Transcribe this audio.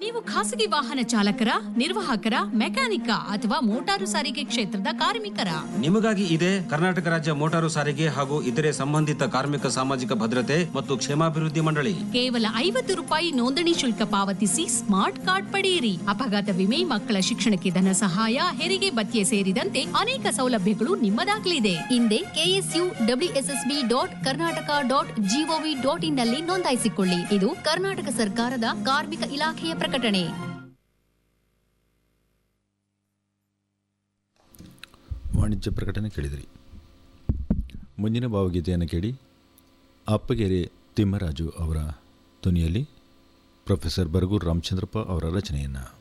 ನೀವು ಖಾಸಗಿ ವಾಹನ ಚಾಲಕರ, ನಿರ್ವಾಹಕರ, ಮೆಕ್ಯಾನಿಕ ಅಥವಾ ಮೋಟಾರು ಸಾರಿಗೆ ಕ್ಷೇತ್ರದ ಕಾರ್ಮಿಕರ? ನಿಮಗಾಗಿ ಇದೆ ಕರ್ನಾಟಕ ರಾಜ್ಯ ಮೋಟಾರು ಸಾರಿಗೆ ಹಾಗೂ ಇತರೆ ಸಂಬಂಧಿತ ಕಾರ್ಮಿಕ ಸಾಮಾಜಿಕ ಭದ್ರತೆ ಮತ್ತು ಕ್ಷೇಮಾಭಿವೃದ್ಧಿ ಮಂಡಳಿ. ಕೇವಲ 50 ರೂಪಾಯಿ ನೋಂದಣಿ ಶುಲ್ಕ ಪಾವತಿಸಿ ಸ್ಮಾರ್ಟ್ ಕಾರ್ಡ್ ಪಡೆಯಿರಿ. ಅಪಘಾತ ವಿಮೆ, ಮಕ್ಕಳ ಶಿಕ್ಷಣಕ್ಕೆ ಧನ ಸಹಾಯ, ಹೆರಿಗೆ ಭತ್ಯೆ ಸೇರಿದಂತೆ ಅನೇಕ ಸೌಲಭ್ಯಗಳು ನಿಮ್ಮದಾಗಲಿದೆ. ಹಿಂದೆ KSUWSSB.Karnataka.gov.in ನಲ್ಲಿ ನೋಂದಾಯಿಸಿಕೊಳ್ಳಿ. ಇದು ಕರ್ನಾಟಕ ಸರ್ಕಾರದ ಕಾರ್ಮಿಕ ಇಲಾಖೆಯ ಪ್ರಕಟಣೆ. ವಾಣಿಜ್ಯ ಪ್ರಕಟಣೆ ಕೇಳಿದಿರಿ. ಮುಂದಿನ ಭಾವಗೀತೆಯನ್ನು ಕೇಳಿ. ಅಪ್ಪಗೆರೆ ತಿಮ್ಮರಾಜು ಅವರ ಧ್ವನಿಯಲ್ಲಿ ಪ್ರೊಫೆಸರ್ ಬರಗೂರು ರಾಮಚಂದ್ರಪ್ಪ ಅವರ ರಚನೆಯನ್ನು.